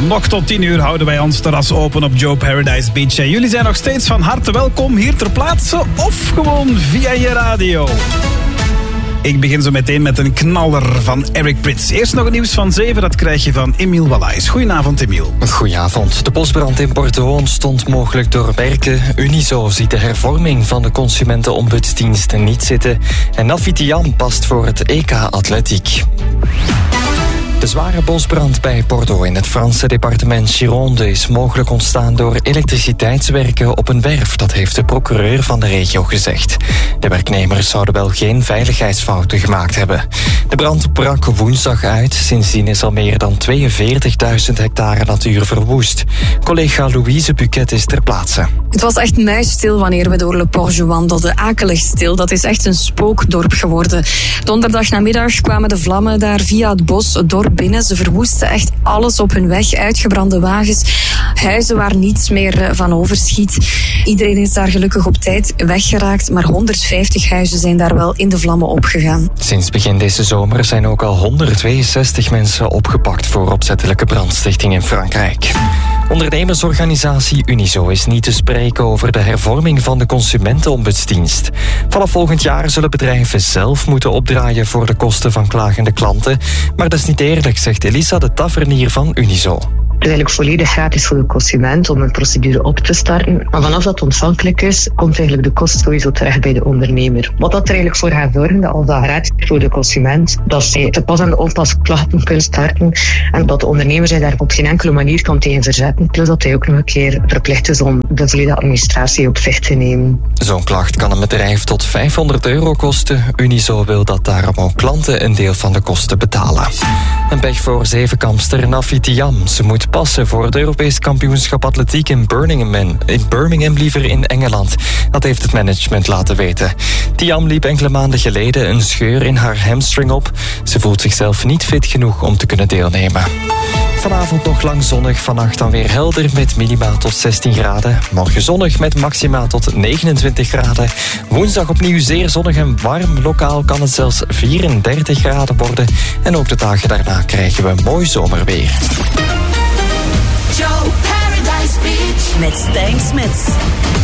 Nog tot 10 uur houden wij ons terras open op Joe Paradise Beach. En jullie zijn nog steeds van harte welkom hier ter plaatse of gewoon via je radio. Ik begin zo meteen met een knaller van Eric Prydz. Eerst nog het nieuws van 7, dat krijg je van Emiel Wallaes. Goedenavond, Emiel. Goedenavond. De bosbrand in Bordeaux ontstond mogelijk door werken. Unizo ziet de hervorming van de Consumentenombudsdienst niet zitten. En Nafi Thiam past voor het EK Atletiek. De zware bosbrand bij Bordeaux in het Franse departement Gironde is mogelijk ontstaan door elektriciteitswerken op een werf. Dat heeft de procureur van de regio gezegd. De werknemers zouden wel geen veiligheidsfouten gemaakt hebben. De brand brak woensdag uit. Sindsdien is al meer dan 42.000 hectare natuur verwoest. Collega Louise Buquet is ter plaatse. Het was echt muisstil wanneer we door Le Porge wandelden. Akelig stil. Dat is echt een spookdorp geworden. Donderdag namiddag kwamen de vlammen daar via het bos het dorp binnen. Ze verwoesten echt alles op hun weg. Uitgebrande wagens, huizen waar niets meer van overschiet. Iedereen is daar gelukkig op tijd weggeraakt, maar 150 huizen zijn daar wel in de vlammen opgegaan. Sinds begin deze zomer zijn ook al 162 mensen opgepakt voor opzettelijke brandstichting in Frankrijk. Ondernemersorganisatie Unizo is niet te spreken over de hervorming van de Consumentenombudsdienst. Vanaf volgend jaar zullen bedrijven zelf moeten opdraaien voor de kosten van klagende klanten. Maar dat is niet eerlijk, zegt Elisa de Tavernier van Unizo. Het is eigenlijk volledig gratis voor de consument om een procedure op te starten. Maar vanaf dat ontvankelijk is, komt eigenlijk de kost sowieso terecht bij de ondernemer. Wat dat er eigenlijk voor gaat zorgen, dat als dat gratis is voor de consument, dat zij te pas aan de onpas klachten kunnen starten en dat de ondernemer zich daar op geen enkele manier kan tegen verzetten. Plus dat hij ook nog een keer verplicht is om de volledige administratie op zich te nemen. Zo'n klacht kan een bedrijf tot €500 kosten. Unizo wil dat daarom ook klanten een deel van de kosten betalen. Een pech voor zevenkampster Nafi Thiam. Ze moet passen voor het Europees kampioenschap atletiek in Birmingham liever in Engeland. Dat heeft het management laten weten. Thiam liep enkele maanden geleden een scheur in haar hamstring op. Ze voelt zichzelf niet fit genoeg om te kunnen deelnemen. Vanavond nog lang zonnig, vannacht dan weer helder met minima tot 16 graden. Morgen zonnig met maxima tot 29 graden. Woensdag opnieuw zeer zonnig en warm. Lokaal kan het zelfs 34 graden worden. En ook de dagen daarna krijgen we mooi zomerweer. Joe Paradise Beach met Stijn Smits.